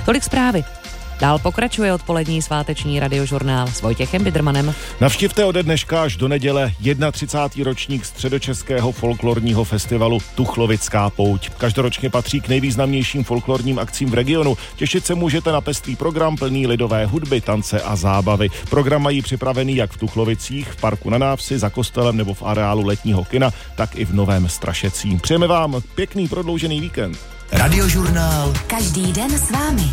Tolik zprávy. Dál pokračuje odpolední sváteční radiožurnál s Vojtěchem Bidrmanem. Navštivte ode dneška až do neděle 31. ročník středočeského folklorního festivalu Tuchlovická pouť. Každoročně patří k nejvýznamnějším folklorním akcím v regionu. Těšit se můžete na pestrý program plný lidové hudby, tance a zábavy. Program mají připravený jak v Tuchlovicích, v parku na návsi, za kostelem nebo v areálu letního kina, tak i v Novém Strašecí. Přejeme vám pěkný prodloužený víkend. Radiožurnál. Každý den s vámi.